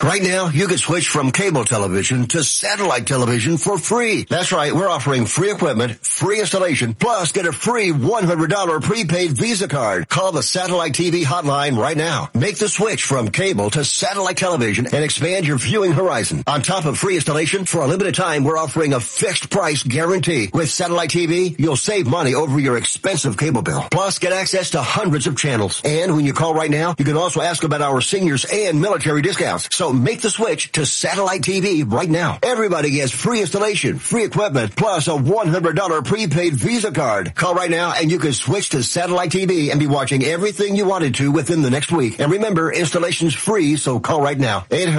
Right now, you can switch from cable television to satellite television for free. That's right. We're offering free equipment, free installation, plus get a free $100 prepaid Visa card. Call the satellite TV hotline right now. Make the switch from cable to satellite television and expand your viewing horizon. On top of free installation, for a limited time, we're offering a fixed price guarantee. With satellite TV, you'll save money over your expensive cable bill. Plus, get access to hundreds of channels. And when you call right now, you can also ask about our seniors and military discounts. So make the switch to satellite TV right now. Everybody gets free installation, free equipment, plus a $100 prepaid Visa card. Call right now and you can switch to satellite TV and be watching everything you wanted to within the next week. And remember, installation's free, so call right now.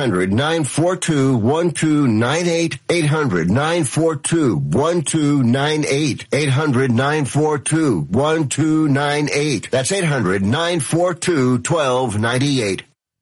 800-942-1298. 800-942-1298. 800-942-1298. That's 800-942-1298.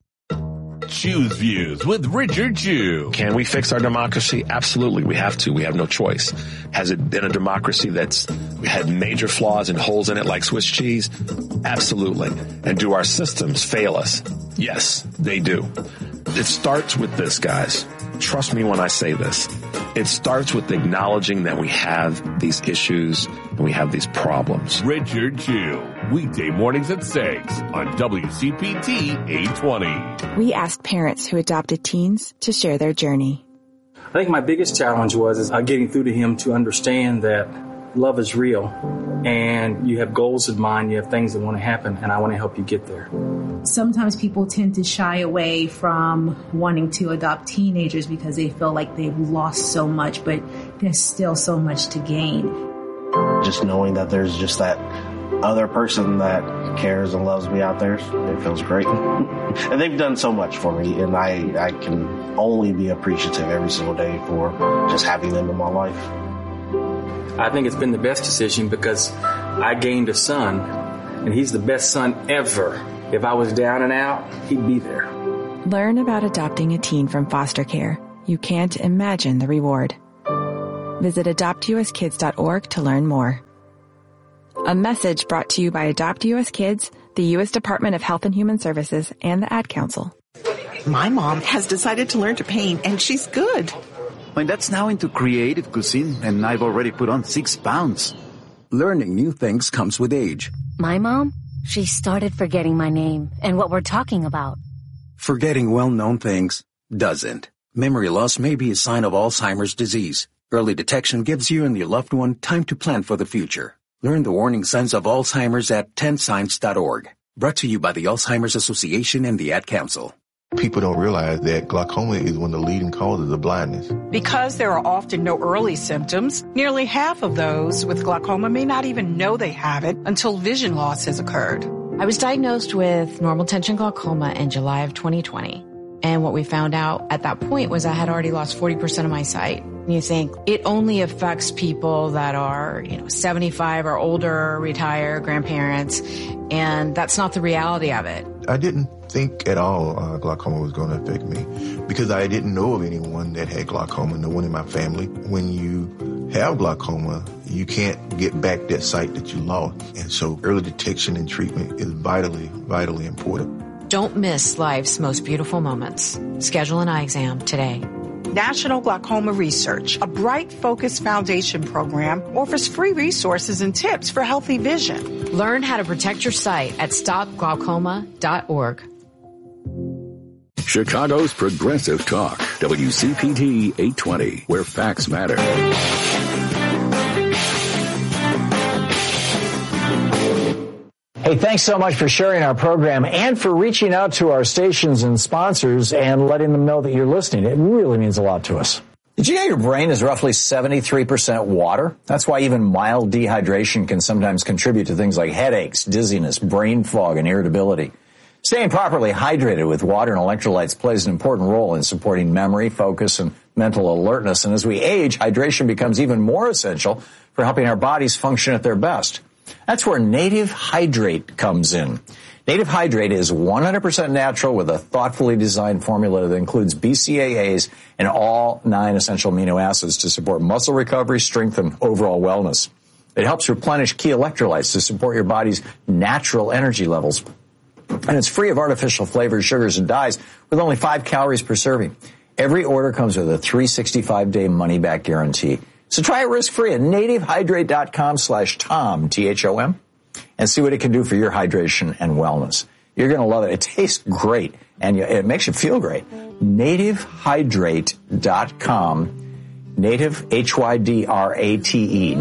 Choose Views with Richard Chew. Can we fix our democracy? Absolutely. We have to. We have no choice. Has it been a democracy that's had major flaws and holes in it like Swiss cheese? Absolutely. And do our systems fail us? Yes, they do. It starts with this, guys. Trust me when I say this. It starts with acknowledging that we have these issues and we have these problems. Richard Chew, weekday mornings at 6 on WCPT 820. We asked parents who adopted teens to share their journey. I think my biggest challenge was getting through to him to understand that love is real and you have goals in mind, you have things that want to happen, and I want to help you get there. Sometimes people tend to shy away from wanting to adopt teenagers because they feel like they've lost so much, but there's still so much to gain. Just knowing that there's just that other person that cares and loves me out there, it feels great. And they've done so much for me, and I can only be appreciative every single day for just having them in my life. I think it's been the best decision because I gained a son, and he's the best son ever. If I was down and out, he'd be there. Learn about adopting a teen from foster care. You can't imagine the reward. Visit adoptuskids.org to learn more. A message brought to you by Adopt US Kids, the U.S. Department of Health and Human Services, and the Ad Council. My mom has decided to learn to paint, and she's good. My dad's now into creative cuisine, and I've already put on 6 pounds. Learning new things comes with age. My mom, she started forgetting my name and what we're talking about. Forgetting well-known things doesn't. Memory loss may be a sign of Alzheimer's disease. Early detection gives you and your loved one time to plan for the future. Learn the warning signs of Alzheimer's at 10signs.org. Brought to you by the Alzheimer's Association and the Ad Council. People don't realize that glaucoma is one of the leading causes of blindness. Because there are often no early symptoms, nearly half of those with glaucoma may not even know they have it until vision loss has occurred. I was diagnosed with normal tension glaucoma in July of 2020. And what we found out at that point was I had already lost 40% of my sight. You think it only affects people that are, 75 or older, retired, grandparents, and that's not the reality of it. I didn't think at all glaucoma was going to affect me because I didn't know of anyone that had glaucoma, no one in my family. When you have glaucoma, you can't get back that sight that you lost. And so early detection and treatment is vitally, vitally important. Don't miss life's most beautiful moments. Schedule an eye exam today. National Glaucoma Research, a Bright Focus Foundation program, offers free resources and tips for healthy vision. Learn how to protect your sight at stopglaucoma.org. Chicago's Progressive Talk, WCPT 820, where facts matter. Hey, thanks so much for sharing our program and for reaching out to our stations and sponsors and letting them know that you're listening. It really means a lot to us. Did you know your brain is roughly 73% water? That's why even mild dehydration can sometimes contribute to things like headaches, dizziness, brain fog, and irritability. Staying properly hydrated with water and electrolytes plays an important role in supporting memory, focus, and mental alertness. And as we age, hydration becomes even more essential for helping our bodies function at their best. That's where Native Hydrate comes in. Native Hydrate is 100% natural with a thoughtfully designed formula that includes BCAAs and all 9 essential amino acids to support muscle recovery, strength, and overall wellness. It helps replenish key electrolytes to support your body's natural energy levels. And it's free of artificial flavors, sugars, and dyes with only 5 calories per serving. Every order comes with a 365-day money-back guarantee. So try it risk-free at nativehydrate.com/Tom, T-H-O-M, and see what it can do for your hydration and wellness. You're going to love it. It tastes great, and it makes you feel great. nativehydrate.com, native, Hydrate,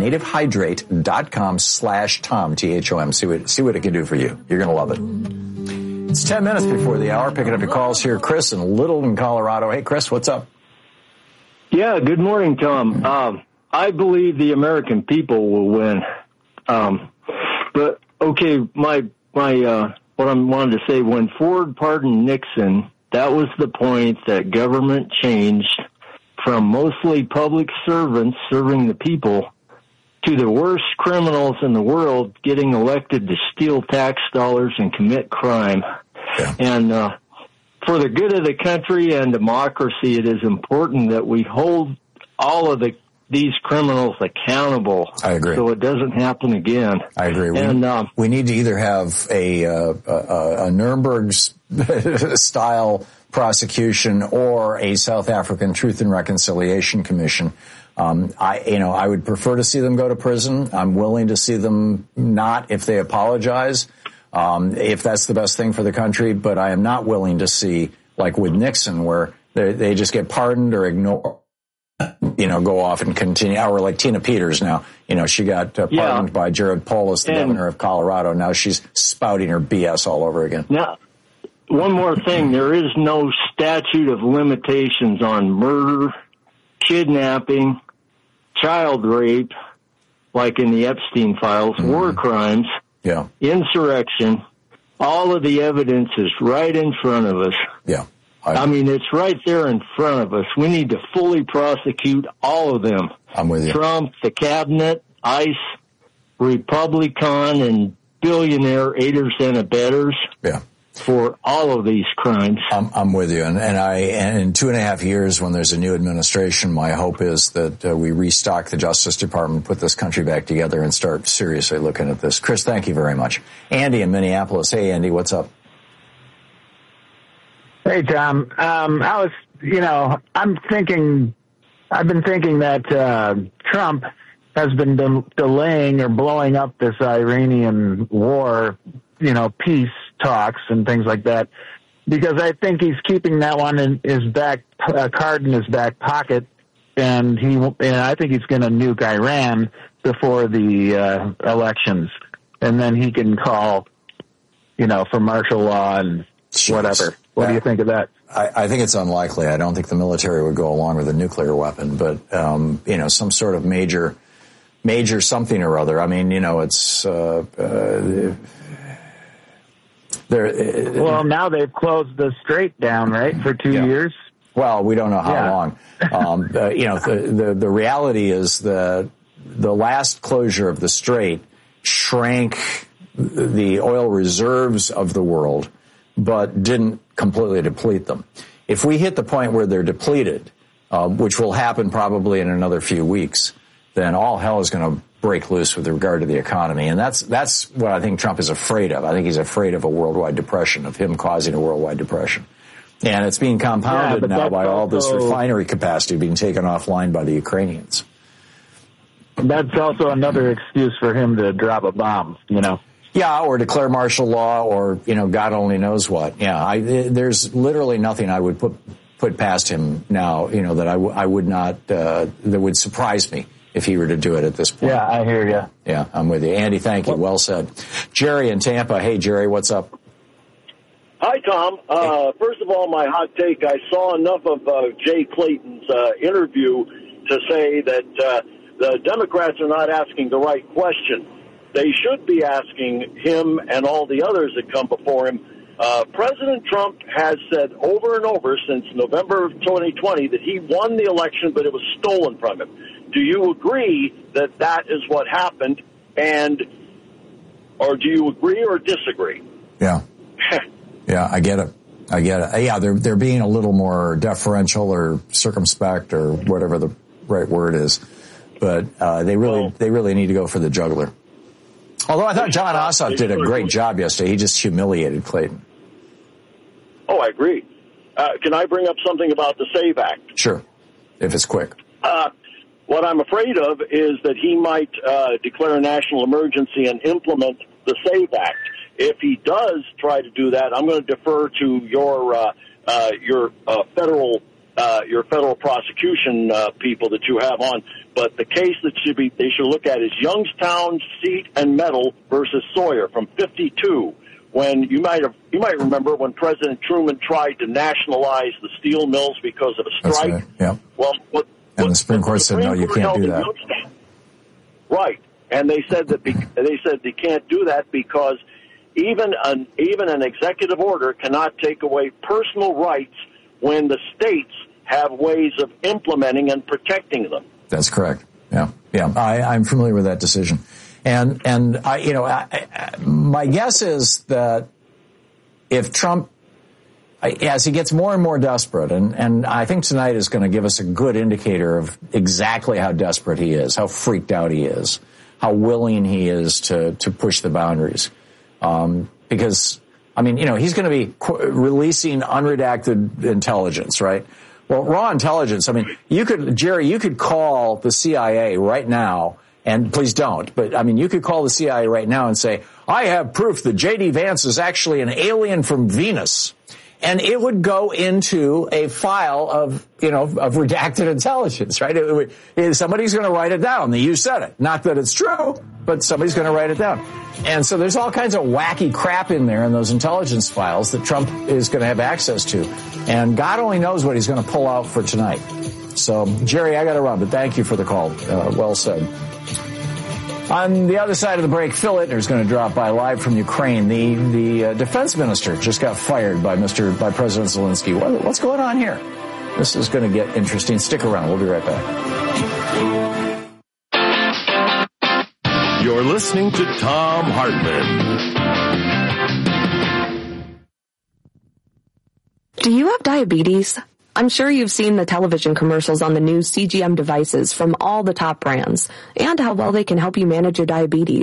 nativehydrate.com/Tom, T-H-O-M. See what it can do for you. You're going to love it. It's 10 minutes before the hour. Picking up your calls here. Chris in Littleton, Colorado. Hey, Chris, what's up? Yeah, good morning, Tom. I believe the American people will win. But, okay, what I wanted to say, when Ford pardoned Nixon, that was the point that government changed from mostly public servants serving the people to the worst criminals in the world getting elected to steal tax dollars and commit crime. Yeah. And for the good of the country and democracy, it is important that we hold all of these criminals accountable. I agree. So it doesn't happen again. I agree. And we need to either have a Nuremberg-style prosecution or a South African Truth and Reconciliation Commission. I would prefer to see them go to prison. I'm willing to see them not if they apologize, if that's the best thing for the country. But I am not willing to see, like with Nixon, where they just get pardoned or ignored, go off and continue. Or like Tina Peters now, she got pardoned by Jared Polis, the governor of Colorado. Now she's spouting her BS all over again. Now, one more thing. There is no statute of limitations on murder, kidnapping, child rape, like in the Epstein files, war crimes, insurrection. All of the evidence is right in front of us. Yeah. I mean, it's right there in front of us. We need to fully prosecute all of them. I'm with you. Trump, the cabinet, ICE, Republican, and billionaire aiders and abettors. Yeah. For all of these crimes. I'm with you. And in 2.5 years, when there's a new administration, my hope is that we restock the Justice Department, put this country back together, and start seriously looking at this. Chris, thank you very much. Andy in Minneapolis. Hey, Andy, what's up? Hey, Tom. I've been thinking that Trump has been delaying or blowing up this Iranian war, peace talks and things like that, because I think he's keeping that one in his back, card in his back pocket, and I think he's going to nuke Iran before the elections, and then he can call, for martial law and whatever. What do you think of that? I think it's unlikely. I don't think the military would go along with a nuclear weapon, but some sort of major something or other. I mean, it's. Well, now they've closed the strait down, right, for 2 years? Well, we don't know how long. The reality is that the last closure of the strait shrank the oil reserves of the world, but didn't completely deplete them. If we hit the point where they're depleted, which will happen probably in another few weeks, then all hell is going to break loose with regard to the economy. And that's what I think Trump is afraid of. I think he's afraid of a worldwide depression, of him causing a worldwide depression. And it's being compounded now by all this refinery capacity being taken offline by the Ukrainians. That's also another excuse for him to drop a bomb, Yeah, or declare martial law, or, God only knows what. Yeah, there's literally nothing I would put past him now, that I would not, that would surprise me if he were to do it at this point. Yeah, I hear you. Yeah, I'm with you. Andy, thank you. Well said. Jerry in Tampa. Hey, Jerry, what's up? Hi, Tom. First of all, my hot take, I saw enough of Jay Clayton's interview to say that the Democrats are not asking the right question. They should be asking him and all the others that come before him. President Trump has said over and over since November of 2020 that he won the election, but it was stolen from him. Do you agree that that is what happened, or do you agree or disagree? Yeah. Yeah, I get it. Yeah, they're being a little more deferential or circumspect or whatever the right word is, but they really need to go for the jugular. Although I thought John Ossoff did a great job yesterday. He just humiliated Clayton. Oh, I agree. Can I bring up something about the SAVE Act? Sure, if it's quick. What I'm afraid of is that he might declare a national emergency and implement the SAVE Act. If he does try to do that, I'm going to defer to your federal prosecution people that you have on. But the case that they should look at is Youngstown Seat and Metal versus Sawyer from '52. When you might remember when President Truman tried to nationalize the steel mills because of a strike. Right. Yeah. Well, the Supreme Court said no, you can't do that. Right, and they said they can't do that because even an executive order cannot take away personal rights when the states have ways of implementing and protecting them. That's correct. Yeah. I'm familiar with that decision. And my guess is that if Trump, as he gets more and more desperate, and I think tonight is going to give us a good indicator of exactly how desperate he is, how freaked out he is, how willing he is to push the boundaries. Because, he's going to be releasing unredacted intelligence, right? Well, raw intelligence, you could call the CIA right now. And please don't. But, you could call the CIA right now and say, I have proof that J.D. Vance is actually an alien from Venus. And it would go into a file of redacted intelligence, right? Somebody's going to write it down that you said it. Not that it's true, but somebody's going to write it down. And so there's all kinds of wacky crap in there in those intelligence files that Trump is going to have access to. And God only knows what he's going to pull out for tonight. So, Jerry, I got to run, but thank you for the call. Well said. On the other side of the break, Phil Ittner is going to drop by live from Ukraine. The defense minister just got fired by President Zelensky. What's going on here? This is going to get interesting. Stick around. We'll be right back. You're listening to Thom Hartmann. Do you have diabetes? I'm sure you've seen the television commercials on the new CGM devices from all the top brands and how well they can help you manage your diabetes.